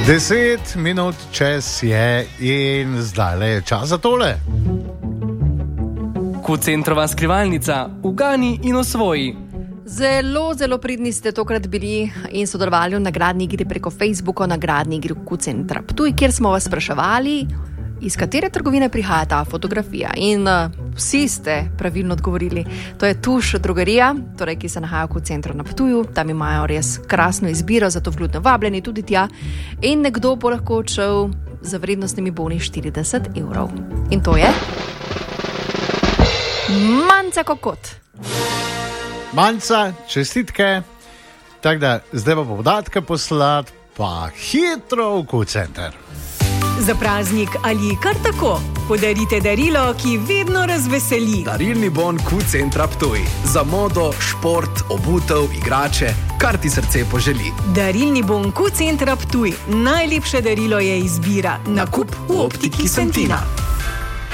10 minut čez je in zdaj je čas za tole. Q-centrova skrivalnica, ugani in osvoji. Zelo pridni ste tokrat bili in sodelovali v nagradni igri preko Facebooka, v nagradni igri Q-centra Ptuj, kjer smo vas spraševali, iz katere trgovine prihaja ta fotografija. In vsi ste pravilno odgovorili. To je Tuš drogerija, torej, ki se nahaja v Q-centru na Ptuju. Tam imajo res krasno izbiro, zato vljudno vabljeni tudi tja. In nekdo bo lahko odšel za vrednostnimi boni 40 €. In to je Manca Kokot. Manca, čestitke. Tako da, zdaj pa podatke poslati, pa hitro v Q-center. Za praznik ali kar tako, podarite darilo, ki vedno razveseli. Darilni bon Q-centra Ptuj. Za modo, šport, obutev, igrače, kar ti srce poželi. Darilni bon Q-centra Ptuj. Najlepše darilo je izbira. Nakup v optiki Sentina.